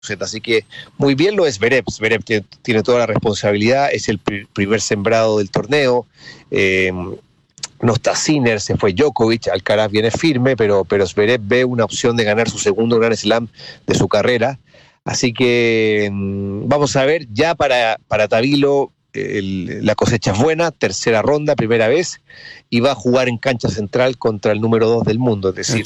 set. Así que muy bien lo es Zverev. Zverev tiene toda la responsabilidad, es el primer sembrado del torneo. No está Sinner, se fue Djokovic, Alcaraz viene firme, pero Zverev ve una opción de ganar su segundo Grand Slam de su carrera. Así que vamos a ver, ya para Tabilo la cosecha es buena, tercera ronda, primera vez, y va a jugar en cancha central contra el número 2 del mundo, es decir,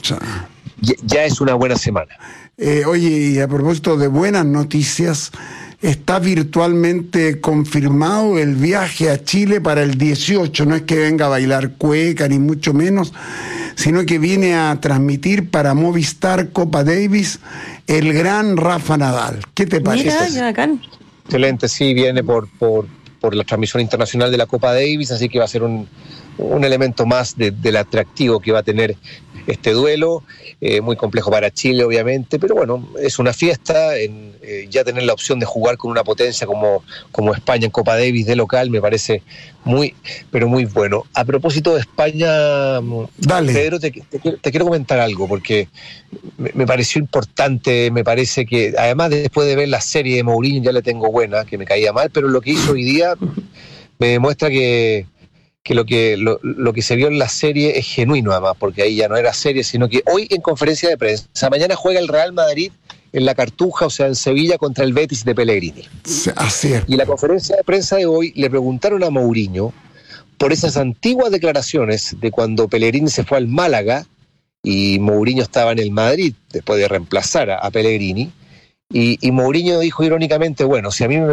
ya es una buena semana. Oye, y a propósito de buenas noticias, está virtualmente confirmado el viaje a Chile para el 18, no es que venga a bailar cueca ni mucho menos, sino que viene a transmitir para Movistar Copa Davis el gran Rafa Nadal. ¿Qué te parece? Mira, qué bacán. Excelente, sí, viene por la transmisión internacional de la Copa Davis, así que va a ser un elemento más del atractivo que va a tener este duelo, muy complejo para Chile obviamente, pero bueno, es una fiesta, ya tener la opción de jugar con una potencia como España en Copa Davis de local me parece pero muy bueno. A propósito de España, dale. Pedro, te quiero comentar algo, porque me pareció importante, me parece que, además después de ver la serie de Mourinho ya le tengo buena, que me caía mal, pero lo que hizo hoy día me demuestra que lo que se vio en la serie es genuino, además, porque ahí ya no era serie, sino que hoy en conferencia de prensa, mañana juega el Real Madrid en la Cartuja, o sea, en Sevilla, contra el Betis de Pellegrini. Así es. Y en la conferencia de prensa de hoy le preguntaron a Mourinho por esas antiguas declaraciones de cuando Pellegrini se fue al Málaga y Mourinho estaba en el Madrid, después de reemplazar a Pellegrini. Y Mourinho dijo irónicamente, bueno, si a mí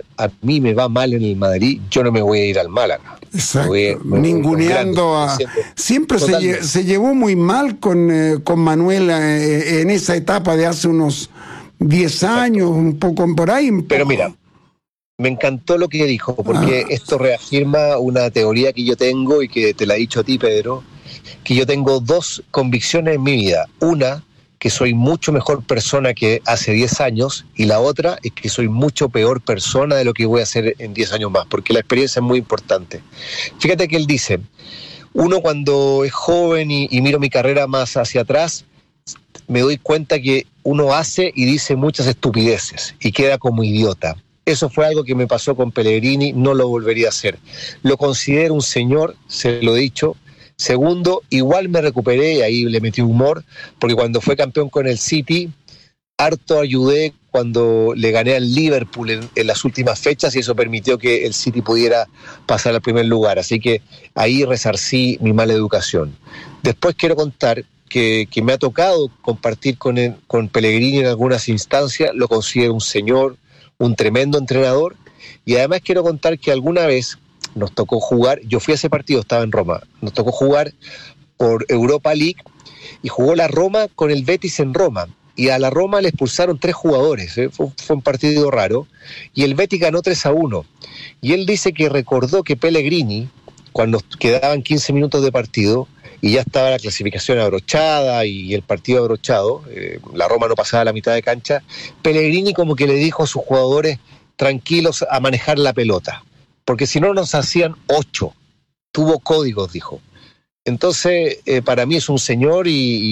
me va mal en el Madrid, yo no me voy a ir al Málaga. Exacto, ninguneando a... Siempre se llevó muy mal con Manuel en esa etapa de hace unos 10 años, un poco por ahí. Pero mira, me encantó lo que dijo, porque esto reafirma una teoría que yo tengo y que te la he dicho a ti, Pedro, que yo tengo dos convicciones en mi vida. Una, que soy mucho mejor persona que hace 10 años, y la otra es que soy mucho peor persona de lo que voy a hacer en 10 años más, porque la experiencia es muy importante. Fíjate que él dice, uno cuando es joven y miro mi carrera más hacia atrás, me doy cuenta que uno hace y dice muchas estupideces y queda como idiota. Eso fue algo que me pasó con Pellegrini, no lo volvería a hacer. Lo considero un señor, se lo he dicho. Segundo, igual me recuperé y ahí le metí humor, porque cuando fue campeón con el City, harto ayudé cuando le gané al Liverpool en las últimas fechas, y eso permitió que el City pudiera pasar al primer lugar. Así que ahí resarcí mi mala educación. Después quiero contar que me ha tocado compartir con Pellegrini en algunas instancias, lo considero un señor, un tremendo entrenador, y además quiero contar que alguna vez nos tocó jugar, yo fui a ese partido, estaba en Roma, nos tocó jugar por Europa League y jugó la Roma con el Betis en Roma, y a la Roma le expulsaron 3 jugadores, fue un partido raro, y el Betis ganó 3-1, y él dice que recordó que Pellegrini, cuando quedaban 15 minutos de partido y ya estaba la clasificación abrochada y el partido abrochado, la Roma no pasaba la mitad de cancha, Pellegrini como que le dijo a sus jugadores tranquilos a manejar la pelota, porque si no nos hacían 8. Tuvo códigos, dijo. Entonces, para mí es un señor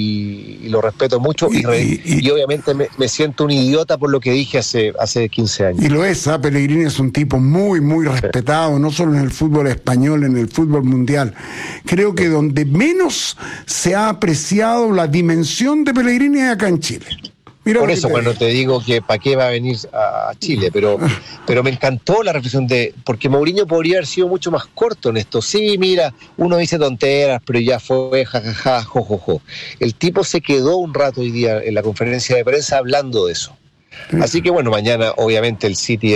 y lo respeto mucho, y obviamente me siento un idiota por lo que dije hace 15 años. Y lo es, Pellegrini es un tipo muy, muy respetado, no solo en el fútbol español, en el fútbol mundial. Creo que donde menos se ha apreciado la dimensión de Pellegrini es acá en Chile. Mira, por eso cuando te digo que para qué va a venir a Chile, pero me encantó la reflexión porque Mourinho podría haber sido mucho más corto en esto. Sí, mira, uno dice tonteras, pero ya fue jajaja, jojojo. El tipo se quedó un rato hoy día en la conferencia de prensa hablando de eso. Así que bueno, mañana obviamente el City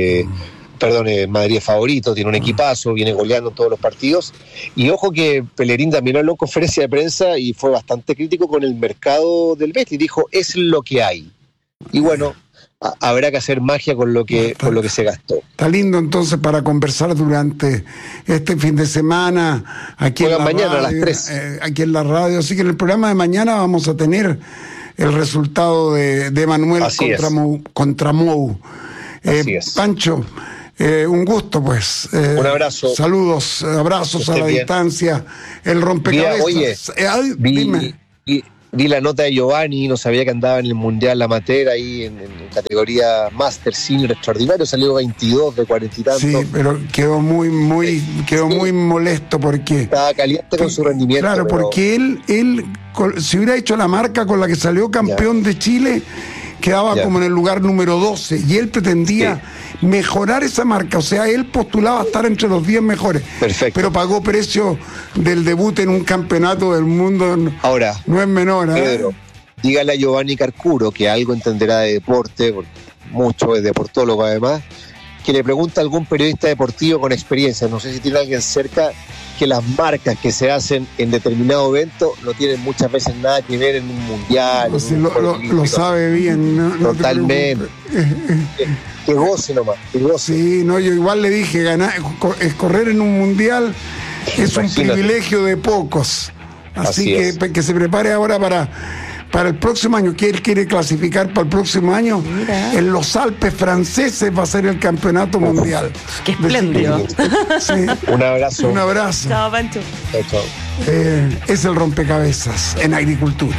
Madrid es favorito, tiene un equipazo, viene goleando en todos los partidos, y ojo que Pellegrini también habló en conferencia de prensa y fue bastante crítico con el mercado del Betis, dijo, es lo que hay, y bueno, habrá que hacer magia con lo que se gastó. Está lindo entonces para conversar durante este fin de semana, aquí en la mañana radio, a las 3. aquí en la radio, así que en el programa de mañana vamos a tener el resultado de Manuel contra Mou. Pancho, un gusto, pues. Un abrazo. Saludos, abrazos a la distancia. El rompecabezas. Mira, oye, dime. vi la nota de Giovanni, no sabía que andaba en el Mundial Amateur ahí en categoría Master Senior extraordinario, salió 22 de 40 y tantos. Sí, pero quedó muy molesto porque... Estaba caliente con su rendimiento. Claro, pero... porque él si hubiera hecho la marca con la que salió campeón de Chile, quedaba como en el lugar número 12, y él pretendía mejorar esa marca, o sea, él postulaba estar entre los 10 mejores. Perfecto. Pero pagó precio del debut en un campeonato del mundo. Ahora, no es menor, ¿eh? Pedro, dígale a Giovanni Carcuro, que algo entenderá de deporte, porque mucho es deportólogo además, que le pregunta a algún periodista deportivo con experiencia, no sé si tiene alguien cerca, que las marcas que se hacen en determinado evento no tienen muchas veces nada que ver en un mundial. Pues lo sabe bien. Totalmente. Que goce nomás, que goce. Sí, no, yo igual le dije, correr en un mundial es un privilegio de pocos. Así que se prepare ahora para el próximo año, que él quiere clasificar para el próximo año. Mira. En los Alpes franceses va a ser el campeonato mundial. ¡Qué espléndido! Sí. Un abrazo. Un abrazo. Chao, Pancho. Chao. Es el rompecabezas en agricultura.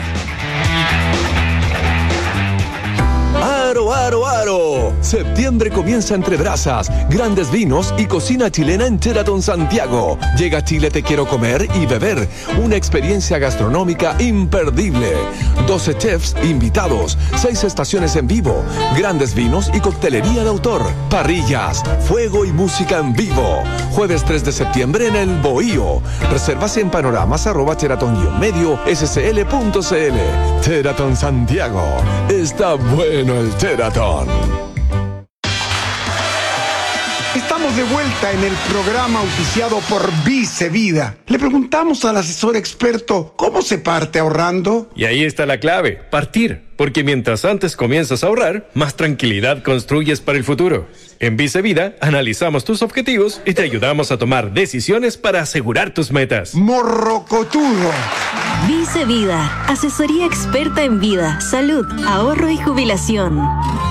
¡Aro, aro, aro! Septiembre comienza entre brasas, grandes vinos y cocina chilena en Sheraton Santiago. Llega a Chile Te Quiero Comer y Beber, una experiencia gastronómica imperdible. 12 chefs invitados, 6 estaciones en vivo, grandes vinos y coctelería de autor, parrillas, fuego y música en vivo. Jueves 3 de septiembre en el Bohío. Reservas en panoramas@sheraton-medio-scl.cl. Sheraton Santiago. Está bueno el Sheraton. Estamos de vuelta en el programa auspiciado por Vicevida. Le preguntamos al asesor experto cómo se parte ahorrando. Y ahí está la clave, partir. Porque mientras antes comienzas a ahorrar, más tranquilidad construyes para el futuro. En Vicevida analizamos tus objetivos y te ayudamos a tomar decisiones para asegurar tus metas. Morrocotudo. Vicevida, asesoría experta en vida, salud, ahorro y jubilación.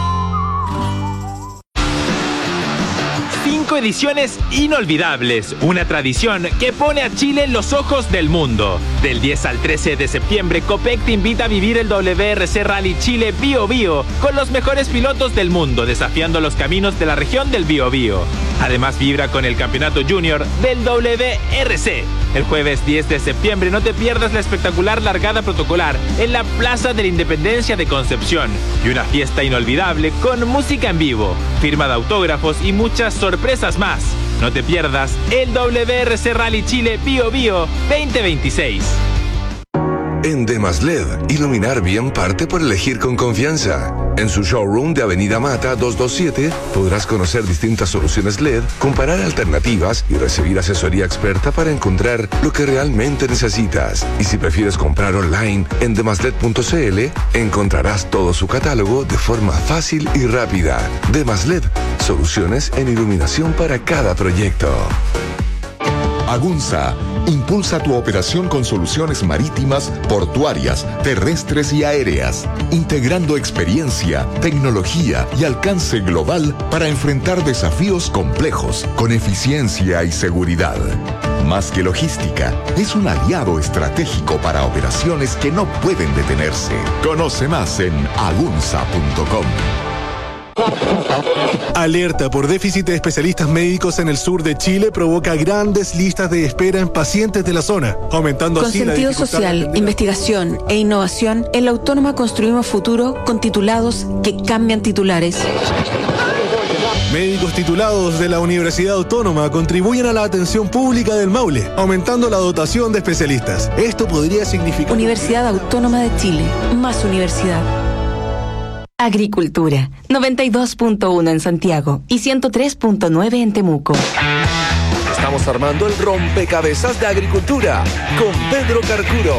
5 ediciones inolvidables, una tradición que pone a Chile en los ojos del mundo. Del 10 al 13 de septiembre, Copec te invita a vivir el WRC Rally Chile Bío Bío con los mejores pilotos del mundo, desafiando los caminos de la región del Bío Bío. Además, vibra con el campeonato junior del WRC. El jueves 10 de septiembre no te pierdas la espectacular largada protocolar en la Plaza de la Independencia de Concepción y una fiesta inolvidable con música en vivo, firma de autógrafos y muchas sorpresas más. No te pierdas el WRC Rally Chile Bío Bío 2026. En Demas-LED, iluminar bien parte por elegir con confianza. En su showroom de Avenida Mata 227 podrás conocer distintas soluciones LED, comparar alternativas y recibir asesoría experta para encontrar lo que realmente necesitas. Y si prefieres comprar online en demasled.cl, encontrarás todo su catálogo de forma fácil y rápida. Demas-LED, soluciones en iluminación para cada proyecto. Agunza impulsa tu operación con soluciones marítimas, portuarias, terrestres y aéreas, integrando experiencia, tecnología y alcance global para enfrentar desafíos complejos con eficiencia y seguridad. Más que logística, es un aliado estratégico para operaciones que no pueden detenerse. Conoce más en agunza.com. Alerta por déficit de especialistas médicos en el sur de Chile provoca grandes listas de espera en pacientes de la zona, aumentando así la dificultad. Con sentido social, investigación e innovación, en la Autónoma construimos futuro con titulados que cambian titulares. Médicos titulados de la Universidad Autónoma contribuyen a la atención pública del Maule, aumentando la dotación de especialistas. Esto podría significar... Universidad Autónoma de Chile, más universidad. Agricultura, 92.1 en Santiago y 103.9 en Temuco. Estamos armando el rompecabezas de agricultura con Pedro Carcuro.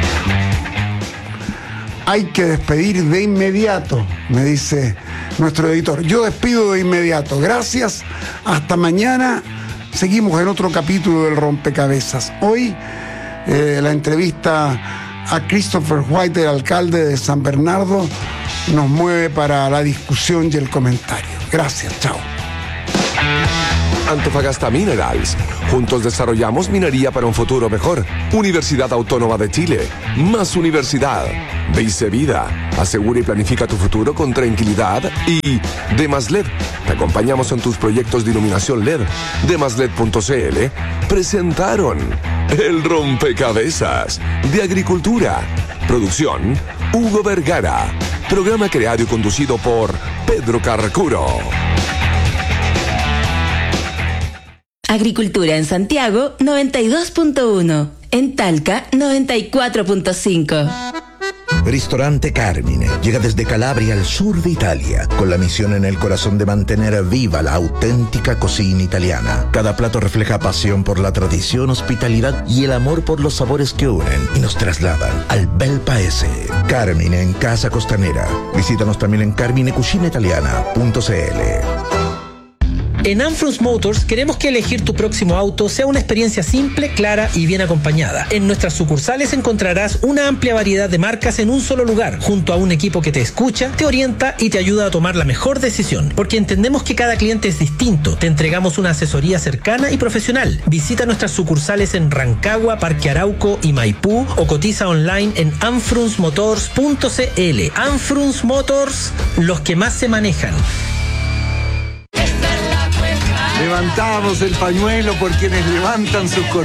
Hay que despedir de inmediato, me dice nuestro editor. Yo despido de inmediato. Gracias. Hasta mañana. Seguimos en otro capítulo del rompecabezas. Hoy la entrevista a Christopher White, el alcalde de San Bernardo, nos mueve para la discusión y el comentario. Gracias, chao. Antofagasta Minerals. Juntos desarrollamos minería para un futuro mejor. Universidad Autónoma de Chile. Más universidad. Vice Vida. Asegura y planifica tu futuro con tranquilidad. Y Demas-LED. Te acompañamos en tus proyectos de iluminación LED. Demas-LED.cl presentaron El Rompecabezas de Agricultura. Producción Hugo Vergara. Programa creado y conducido por Pedro Carcuro. Agricultura en Santiago 92.1, en Talca 94.5. Ristorante Carmine llega desde Calabria al sur de Italia, con la misión en el corazón de mantener viva la auténtica cocina italiana. Cada plato refleja pasión por la tradición, hospitalidad y el amor por los sabores que unen y nos trasladan al bel paese. Carmine en Casa Costanera. Visítanos también en carminecucinaitaliana.cl. En Anfrunz Motors queremos que elegir tu próximo auto sea una experiencia simple, clara y bien acompañada. En nuestras sucursales encontrarás una amplia variedad de marcas en un solo lugar, junto a un equipo que te escucha, te orienta y te ayuda a tomar la mejor decisión. Porque entendemos que cada cliente es distinto, te entregamos una asesoría cercana y profesional. Visita nuestras sucursales en Rancagua, Parque Arauco y Maipú o cotiza online en anfrunzmotors.cl. Anfrunz Motors, los que más se manejan. Levantamos el pañuelo por quienes levantan sus